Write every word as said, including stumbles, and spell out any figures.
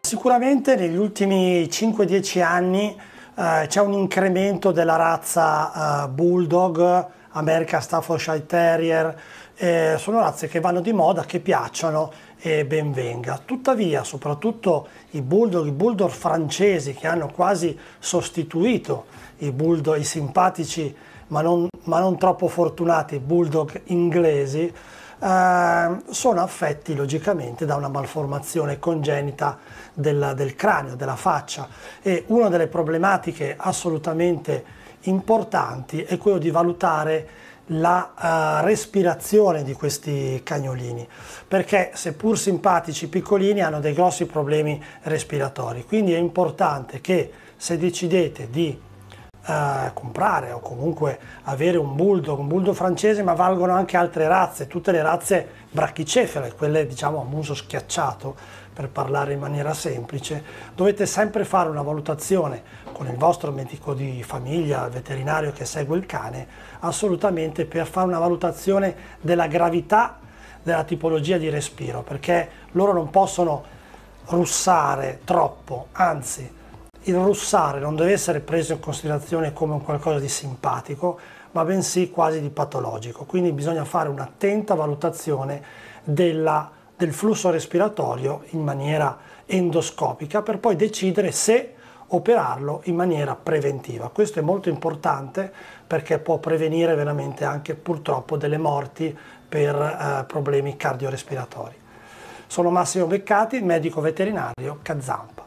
Sicuramente negli ultimi cinque dieci anni eh, c'è un incremento della razza eh, Bulldog, American Staffordshire Terrier, eh, sono razze che vanno di moda, che piacciono e ben venga. Tuttavia, soprattutto i Bulldog, i Bulldog francesi che hanno quasi sostituito i Bulldog, i simpatici ma non, ma non troppo fortunati Bulldog inglesi, eh, sono affetti logicamente da una malformazione congenita del, del cranio, della faccia, e una delle problematiche assolutamente importanti è quello di valutare la uh, respirazione di questi cagnolini, perché seppur simpatici piccolini hanno dei grossi problemi respiratori, quindi è importante che se decidete di Uh, comprare o comunque avere un bulldog, un bulldog francese, ma valgono anche altre razze, tutte le razze brachicefale, quelle diciamo a muso schiacciato, per parlare in maniera semplice, dovete sempre fare una valutazione con il vostro medico di famiglia, il veterinario che segue il cane, assolutamente, per fare una valutazione della gravità della tipologia di respiro, perché loro non possono russare troppo, anzi il russare non deve essere preso in considerazione come un qualcosa di simpatico, ma bensì quasi di patologico. Quindi bisogna fare un'attenta valutazione della, del flusso respiratorio in maniera endoscopica per poi decidere se operarlo in maniera preventiva. Questo è molto importante perché può prevenire veramente anche purtroppo delle morti per eh, problemi cardiorespiratori. Sono Massimo Beccati, medico veterinario Kazamp.